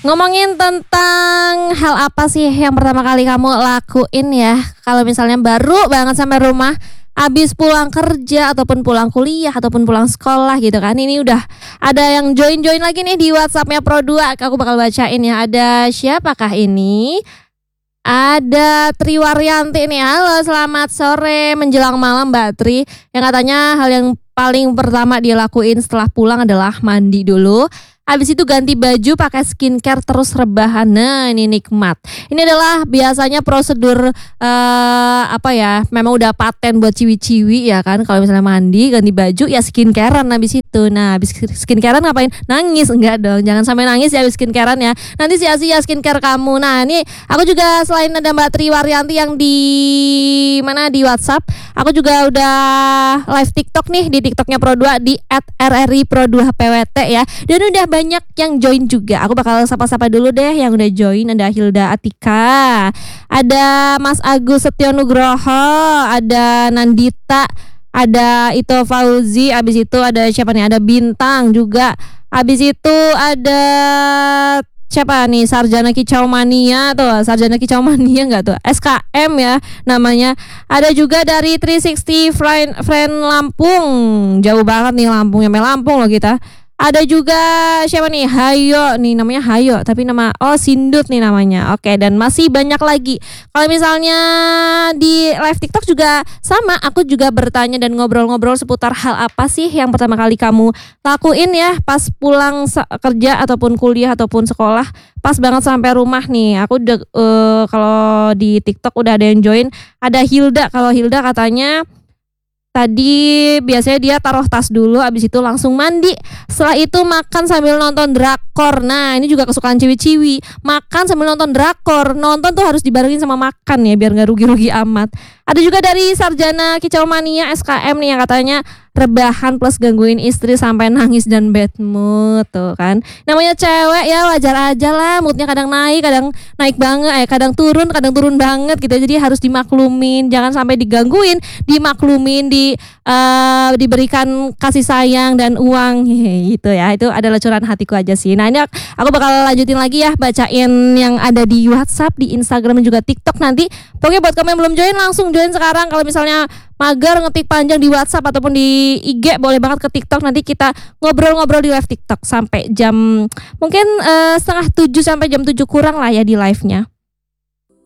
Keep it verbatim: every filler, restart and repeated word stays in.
Ngomongin tentang hal apa sih yang pertama kali kamu lakuin ya kalau misalnya baru banget sampai rumah, abis pulang kerja ataupun pulang kuliah ataupun pulang sekolah gitu kan. Ini udah ada yang join-join lagi nih di WhatsAppnya Pro dua. Aku bakal bacain ya. Ada siapakah ini? Ada Triwaryanti nih. Halo, selamat sore menjelang malam Mbak Tri. Yang katanya hal yang paling pertama dia lakuin setelah pulang adalah mandi dulu. Habis itu ganti baju, pakai skincare, terus rebahan. Nah, ini nikmat. Ini adalah biasanya prosedur uh, apa ya? Memang udah paten buat ciwi-ciwi ya kan. Kalau misalnya mandi, ganti baju, ya skincarean habis itu. Nah, habis skincarean ngapain? Nangis enggak dong. Jangan sampai nangis ya habis skincarean ya. Nanti sia-sia skincare kamu. Nah, ini aku juga selain ada Mbak Triwaryanti yang di mana di WhatsApp, aku juga udah live TikTok nih di TikToknya Pro dua di et er er i pro dua p w t ya. Dan udah banyak yang join juga. Aku bakal sapa-sapa dulu deh yang udah join. Ada Hilda Atika, ada Mas Agus Setio Nugroho, ada Nandita, ada Ito Fauzi, abis itu ada siapa nih? Ada Bintang juga. Abis itu ada siapa nih? Sarjana Kicau Mania tuh. Sarjana Kicau Mania enggak tuh? S K M ya namanya. Ada juga dari tiga enam nol friend, friend Lampung. Jauh banget nih Lampung, sampai Lampung loh kita. Ada juga siapa nih? Hayo nih, namanya Hayo tapi nama oh Sindut nih namanya. Oke, dan masih banyak lagi. Kalau misalnya di live TikTok juga sama, aku juga bertanya dan ngobrol-ngobrol seputar hal apa sih yang pertama kali kamu lakuin ya pas pulang kerja ataupun kuliah ataupun sekolah. Pas banget sampai rumah nih. Aku udah uh, kalau di TikTok udah ada yang join. Ada Hilda. Kalau Hilda katanya tadi biasanya dia taruh tas dulu, abis itu langsung mandi. Setelah itu makan sambil nonton drakor. Nah, ini juga kesukaan ciwi-ciwi. Makan sambil nonton drakor. Nonton tuh harus dibarengin sama makan ya, biar gak rugi-rugi amat. Ada juga dari Sarjana Kicau Mania S K M nih yang katanya rebahan plus gangguin istri sampai nangis dan bad mood tuh kan. Namanya cewek ya, wajar aja lah, moodnya kadang naik, kadang naik banget, eh kadang turun, kadang turun banget gitu. Jadi harus dimaklumin, jangan sampai digangguin, dimaklumin, di uh, diberikan kasih sayang dan uang gitu ya. Itu adalah curahan hatiku aja sih. Nah, ini aku bakal lanjutin lagi ya, bacain yang ada di WhatsApp, di Instagram dan juga TikTok nanti. Pokoknya buat kamu yang belum join langsung join sekarang. Kalau misalnya mager ngetik panjang di WhatsApp ataupun di I G, boleh banget ke TikTok. Nanti kita ngobrol-ngobrol di live TikTok sampai jam mungkin uh, setengah tujuh sampai jam tujuh kurang lah ya di live-nya.